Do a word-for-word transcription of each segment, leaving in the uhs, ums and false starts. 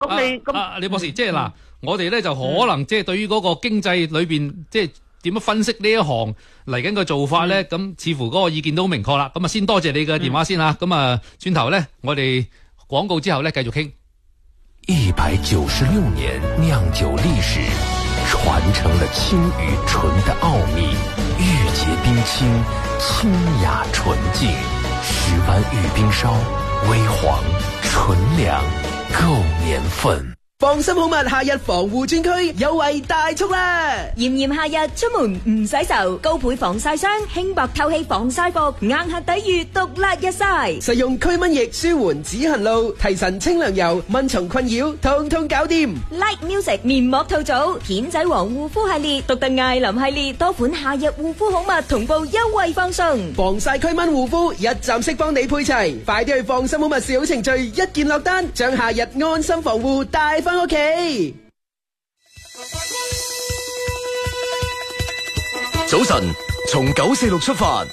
咁你咁啊，李博士，即係嗱，我哋咧就可能即係對於嗰個經濟裏邊，即係點樣分析呢一行嚟緊嘅做法咧，咁、嗯、似乎嗰個意見都好明確啦。咁啊，先多謝你嘅電話先啦。咁、嗯、啊，轉頭咧，我哋廣告之後咧，繼續傾。 一百九十六年釀酒歷史，傳承了清與純的奧秘，玉潔冰清，清雅純淨，十灣玉冰燒，微黃純糧，夠年份。 放心好物夏日防護專區優惠大促啦！ 炎炎夏日出門唔洗愁，高倍防曬霜，輕薄透氣防曬服，硬核抵禦毒辣日曬。 實用驅蚊液舒緩止痕露，提神清涼油，蚊蟲困擾通通搞掂。 Light Music 面膜套組，片仔癀護膚系列，獨特艾琳系列，多款夏日護膚好物同步優惠放送。 防曬驅蚊護膚一站式幫你配齊，快啲去放心好物小程序一鍵落單，將夏日安心防護帶翻屋企。 早晨，從九四六出發。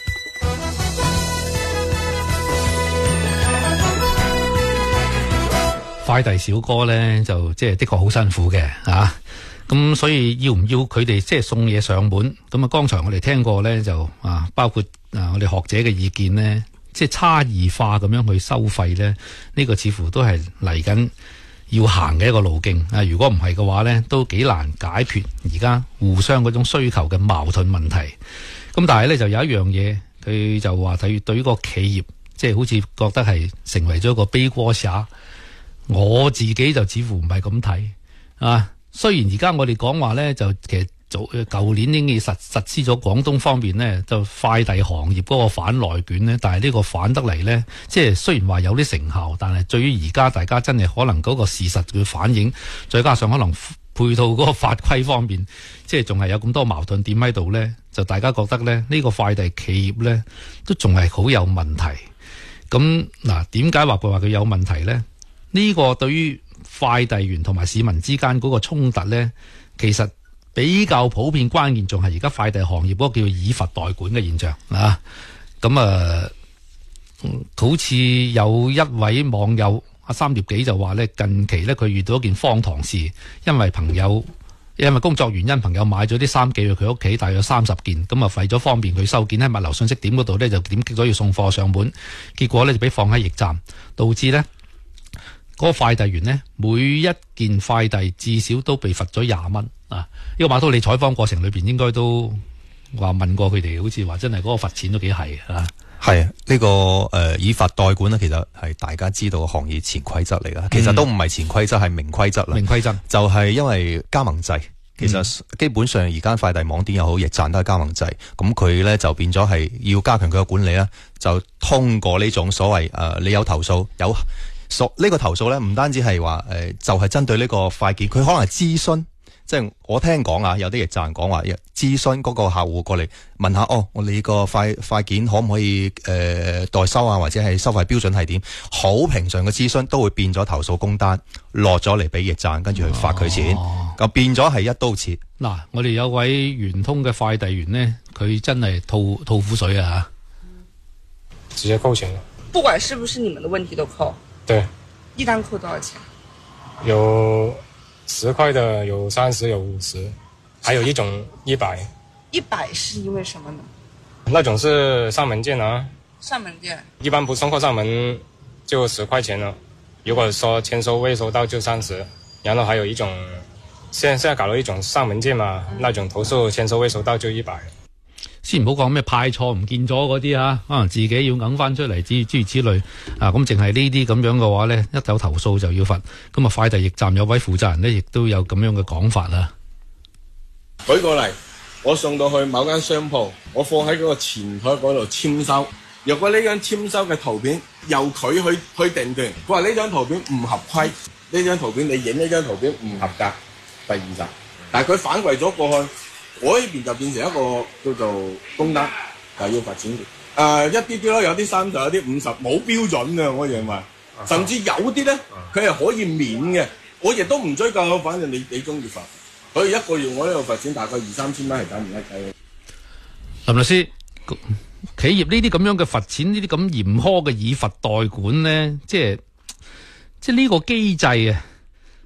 快遞小哥咧就即係的確好辛苦嘅啊，咁所以要唔要佢哋即係送嘢上門？咁啊，剛才我哋聽過咧就啊，包括啊我哋學者嘅意見咧，即係差異化咁樣去收費咧，呢個似乎都係嚟緊要行嘅一個路徑啊！如果唔係嘅話咧，都幾難解決而家互相嗰種需求嘅矛盾問題。咁但係咧就有一樣嘢，佢就話對對於個企業，即係好似覺得係成為咗一個背鍋俠。我自己就似乎唔係咁睇啊。雖然而家我哋講話咧，就其實早舊年已經實實施咗廣東方面咧，就快遞行業嗰個反內卷咧，但係呢個反得嚟咧，即係雖然話有啲成效，但係對於而家大家真係可能嗰個事實嘅反映，再加上可能配套嗰個法規方面，即係仲係有咁多矛盾點喺度咧，就大家覺得咧呢個快遞企業咧都仲係好有問題。咁嗱，點解話佢話佢有問題咧？呢個對於快遞員同埋市民之間嗰個衝突咧，其實比較普遍，關鍵仲係而家快遞行業嗰個叫做以罰代管嘅現象啊。咁啊，好似有一位網友阿三疊幾就話咧，近期咧佢遇到一件荒唐事，因為朋友因為工作原因，朋友買咗啲衫寄去佢屋企，大約三十件，咁啊為咗方便佢收件，喺物流信息點嗰度咧就點擊咗要送貨上門，結果咧就俾放喺驛站，導致咧嗰個快遞員呢，每一件快遞至少都被罰咗廿蚊啊！呢個馬滔，你採訪過程裏邊應該都話問過佢哋，好似話真係嗰個罰錢都幾係啊！ 係呢、這個誒、呃、以罰代管呢，其實係大家知道嘅行業潛規則嚟噶，其實都唔係潛規則，係明規則啦。明規則就係因為加盟制，其實基本上而家快遞網點又好，驛站都係加盟制，咁佢咧就變咗係要加強佢嘅管理啦，就通過呢種所謂誒、呃、你有投訴有。所、這、呢個投訴咧，唔單止係話誒，就係、是、針對呢個快件，佢可能係諮詢，即係我聽講啊，有啲驛站講話諮詢嗰個客戶過嚟問下，哦，我哋個快快件可唔可以誒、呃、代收啊，或者係收費標準係點？好平常嘅諮詢都會變咗投訴公單，落咗嚟俾驛站，跟住去罰佢錢，咁、哦、變咗係一刀切。嗱，我哋有位圓通嘅快遞員呢，佢真係吐吐苦水啊！ 直接扣錢， 不管是不是你們的問題都扣。 對， 一單扣多少錢？ 有十塊的，有三十，有五十，還有一種一百。 一百是因為什麼呢？ 那種是上門件啊。 上門件。一般不送貨上門就十塊錢了，如果說簽收未收到就三十。然後還有一種，現在現在搞了一種上門件嘛，嗯、那種投訴簽收未收到就一百。 先唔好講咩派錯唔見咗嗰啲啊，可能自己要揞翻出嚟，諸諸如此類啊。咁淨係呢啲咁樣嘅話咧，一有投訴就要罰。咁啊，快遞驛站有位負責人咧，亦都有咁樣嘅講法啦。 舉個例，我送到去某間商鋪，我放喺嗰個前台嗰度簽收。若果呢張簽收嘅圖片由佢去去定斷，佢話呢張圖片唔合規，呢張圖片你影呢張圖片唔合格，第二集。但係佢反饋咗過去。我呢邊就變成一個叫做公單，就要罰錢嘅。誒、呃、一啲啲咯，有啲三十，有啲五十，冇標準嘅。我認為，甚至有啲咧，佢係可以免嘅。我亦都唔追究，反正你你中意罰。所以一個月我呢度罰錢大概二三千蚊係搞唔得計。 林律師，企業呢啲咁樣嘅罰錢，呢啲咁嚴苛嘅以罰代管咧，即係即係呢個機制啊！